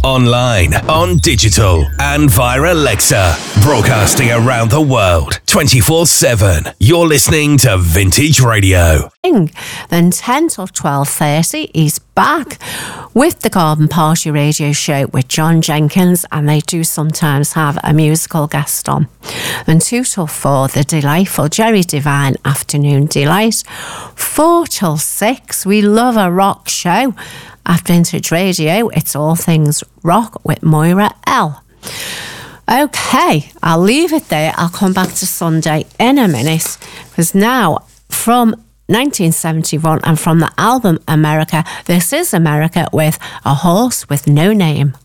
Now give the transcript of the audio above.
online, on digital, and via Alexa. Broadcasting around the world, 24/7. You're listening to Vintage Radio. Then 10 till 12:30, he's back with the Garden Party Radio Show with John Jenkins, and they do sometimes have a musical guest on. Then 2 till 4, the delightful Jerry Devine Afternoon Delight. 4 till 6, we love a rock show. At Vintage Radio, it's all things rock with Moira L. Okay, I'll leave it there. I'll come back to Sunday in a minute, because now from 1971 and from the album America, this is America with A Horse with No Name.